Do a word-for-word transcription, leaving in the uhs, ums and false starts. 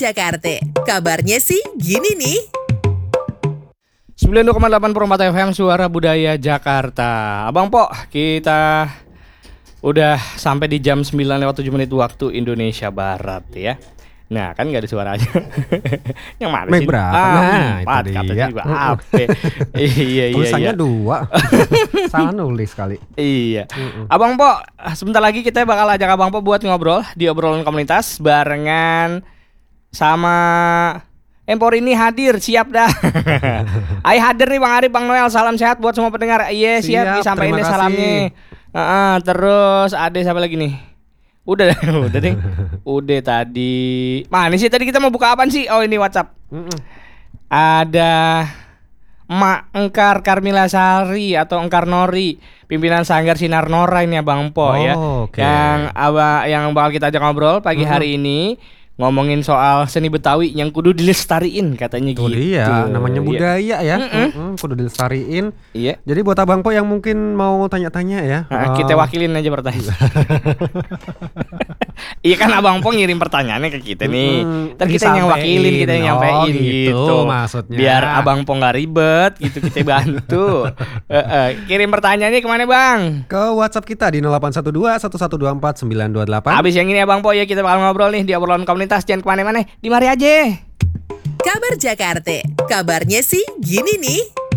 Jakarta, kabarnya sih gini nih. sembilan puluh dua koma delapan Permata F M Suara Budaya Jakarta. Abang Po, kita udah sampai di jam sembilan lewat tujuh menit waktu Indonesia Barat ya. Nah kan gak ada suaranya. Yang mana Mic sih? berapa? Ah, Nah, empat itu katanya dia. juga apa? Iya iya Tulisannya iya. dua. Salah nulis kali. Iya. Abang Po, sebentar lagi kita bakal ajak Abang Po buat ngobrol di obrolan komunitas barengan sama Empor ini hadir, siap dah. Ayo hadir nih Bang Arif, Bang Noel, salam sehat buat semua pendengar. Iya siap, Siap, disampaikan terima salamnya. Uh-uh, terus Ade siapa lagi nih? Udah, udah deh. Udah tadi. Mana sih tadi kita mau buka apaan sih? Oh ini WhatsApp. Mm-mm. Ada Mak Engkar Karmila Sari atau Engkar Nori, pimpinan Sanggar Sinar Nora ini ya Bang Po Oh, ya. oke. Yang aba, yang bakal kita ajak ngobrol pagi hari ini. Ngomongin soal seni Betawi yang kudu dilestariin katanya Itu gitu. dia, namanya Iya. budaya ya. Mm-mm. Mm-mm, kudu dilestariin. Iya. Jadi buat Abang Po yang mungkin mau tanya-tanya ya. Nah, uh, kita wakilin aja pertanyaan. Iya kan Abang Po ngirim pertanyaannya ke kita nih. Mm-mm, Ntar kita yang disampein. wakilin, kita yang Oh, nyampein gitu gitu. maksudnya. Biar Abang Po nggak ribet gitu, kita bantu. Eh, eh, kirim pertanyaannya kemana Bang? ke WhatsApp kita di nol delapan satu dua satu satu dua empat sembilan dua delapan. Abis yang ini Abang Po ya kita bakal ngobrol nih di obrolan komunitas, jangan kemana-mana, di mari aja. Kabar Jakarta, kabarnya sih gini nih.